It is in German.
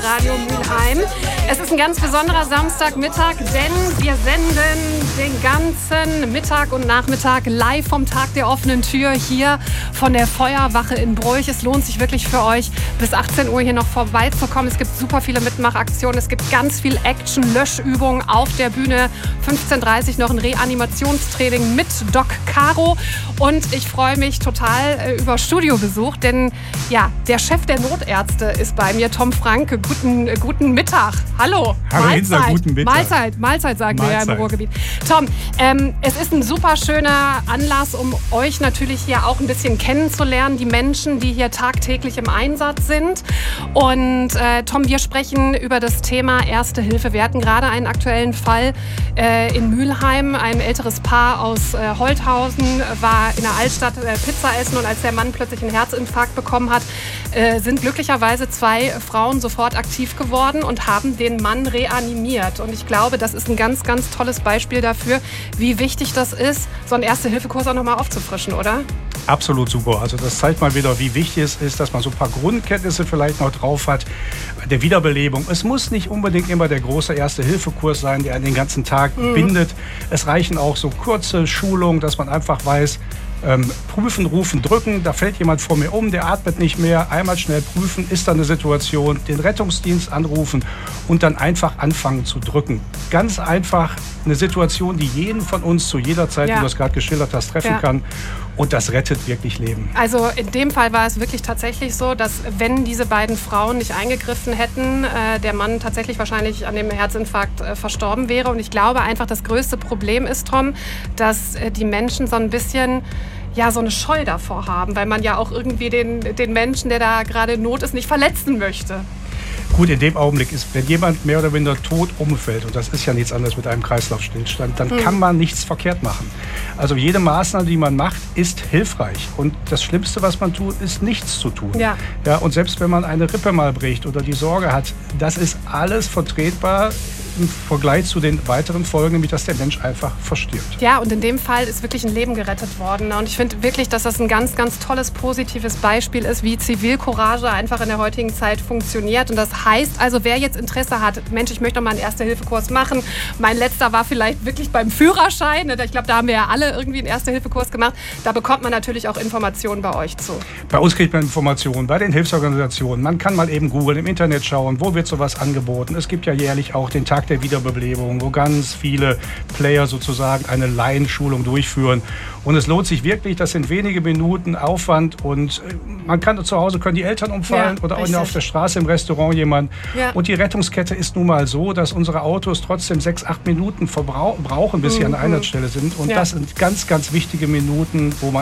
Radio Mülheim. Es ist ein ganz besonderer Samstagmittag, denn wir senden den ganzen Mittag und Nachmittag live vom Tag der offenen Tür hier von der Feuerwache in Broich. Es lohnt sich wirklich für euch, bis 18 Uhr hier noch vorbeizukommen. Es gibt super viele Mitmachaktionen, es gibt ganz viel Action, Löschübungen auf der Bühne. 15:30 Uhr noch ein Reanimationstraining mit Doc Caro. Und ich freue mich total über Studiobesuch, denn ja, der Chef der Notärzte ist bei mir, Tom Franke. Guten Mittag. Hallo. Hallo Hinser, guten Mittag. Mahlzeit sagen wir ja im Ruhrgebiet. Tom, es ist ein super schöner Anlass, um euch natürlich hier auch ein bisschen kennenzulernen, die Menschen, die hier tagtäglich im Einsatz sind. Und Tom, wir sprechen über das Thema Erste Hilfe. Wir hatten gerade einen aktuellen Fall in Mülheim. Ein älteres Paar aus Holthausen war in der Altstadt Pizza essen und als der Mann plötzlich einen Herzinfarkt bekommen hat, sind glücklicherweise 2 Frauen sofort aktiv geworden und haben den Mann reanimiert. Und ich glaube, das ist ein ganz, ganz tolles Beispiel dafür, wie wichtig das ist, so einen Erste-Hilfe-Kurs auch nochmal aufzufrischen, oder? Absolut super. Also das zeigt mal wieder, wie wichtig es ist, dass man so ein paar Grundkenntnisse vielleicht noch drauf hat. Der Wiederbelebung. Es muss nicht unbedingt immer der große Erste-Hilfe-Kurs sein, der den ganzen Tag bindet. Es reichen auch so kurze Schulungen, dass man einfach weiß, prüfen, rufen, drücken, da fällt jemand vor mir um, der atmet nicht mehr, einmal schnell prüfen, ist da eine Situation, den Rettungsdienst anrufen und dann einfach anfangen zu drücken. Ganz einfach eine Situation, die jeden von uns zu jeder Zeit, wie du das gerade geschildert hast, treffen kann. Und das rettet wirklich Leben. Also in dem Fall war es wirklich tatsächlich so, dass wenn diese beiden Frauen nicht eingegriffen hätten, der Mann tatsächlich wahrscheinlich an dem Herzinfarkt verstorben wäre. Und ich glaube einfach, das größte Problem ist, Tom, dass die Menschen so ein bisschen so eine Scheu davor haben, weil man ja auch irgendwie den Menschen, der da gerade in Not ist, nicht verletzen möchte. Gut, in dem Augenblick ist, wenn jemand mehr oder weniger tot umfällt, und das ist ja nichts anderes mit einem Kreislaufstillstand, dann kann man nichts verkehrt machen. Also jede Maßnahme, die man macht, ist hilfreich. Und das Schlimmste, was man tut, ist nichts zu tun. Ja, und selbst wenn man eine Rippe mal bricht oder die Sorge hat, das ist alles vertretbar im Vergleich zu den weiteren Folgen, nämlich dass der Mensch einfach verstirbt. Ja, und in dem Fall ist wirklich ein Leben gerettet worden. Und ich finde wirklich, dass das ein ganz, ganz tolles, positives Beispiel ist, wie Zivilcourage einfach in der heutigen Zeit funktioniert. Und das heißt also, wer jetzt Interesse hat, Mensch, ich möchte noch mal einen Erste-Hilfe-Kurs machen. Mein letzter war vielleicht wirklich beim Führerschein. Ich glaube, da haben wir ja alle irgendwie einen Erste-Hilfe-Kurs gemacht. Da bekommt man natürlich auch Informationen bei euch zu. Bei uns kriegt man Informationen, bei den Hilfsorganisationen. Man kann mal eben googeln, im Internet schauen, wo wird sowas angeboten. Es gibt ja jährlich auch den Tag der Wiederbelebung, wo ganz viele Player sozusagen eine Laienschulung durchführen. Und es lohnt sich wirklich, das sind wenige Minuten Aufwand und man kann zu Hause, können die Eltern umfallen oder auch auf der Straße im Restaurant jemand. Ja. Und die Rettungskette ist nun mal so, dass unsere Autos trotzdem 6-8 Minuten brauchen, bis sie an der Einsatzstelle sind. Und das sind ganz, ganz wichtige Minuten, wo man